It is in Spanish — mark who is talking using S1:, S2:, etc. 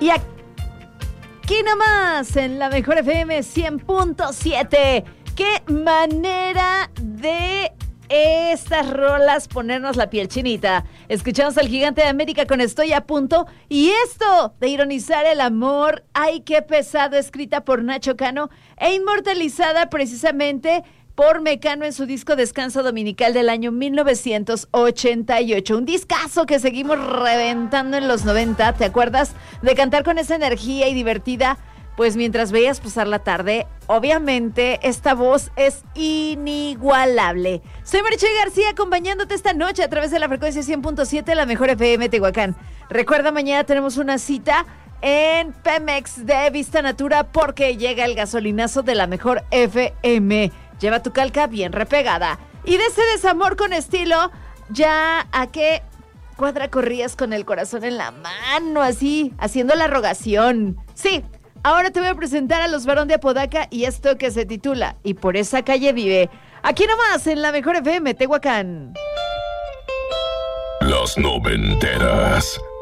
S1: Y aquí nomás, en la Mejor FM 100.7. ¡Qué manera de estas rolas ponernos la piel chinita! Escuchamos al Gigante de América con Estoy a Punto. Y esto de ironizar el amor, ¡ay, qué pesado! Escrita por Nacho Cano e inmortalizada precisamente por Mecano en su disco Descanso Dominical del año 1988. Un discazo que seguimos reventando en los 90. ¿Te acuerdas de cantar con esa energía y divertida? Pues mientras veías pasar la tarde, obviamente esta voz es inigualable. Soy Marichuy García acompañándote esta noche a través de la frecuencia 100.7, la Mejor FM Tehuacán. Recuerda, mañana tenemos una cita en Pemex de Vista Natura porque llega el gasolinazo de la Mejor FM. Lleva tu calca bien repegada. Y de ese desamor con estilo, ya a qué cuadra corrías con el corazón en la mano, así, haciendo la rogación. Sí, ahora te voy a presentar a los Barón de Apodaca y esto que se titula Y por esa calle vive. Aquí nomás, en la Mejor FM Tehuacán.
S2: Las noventeras.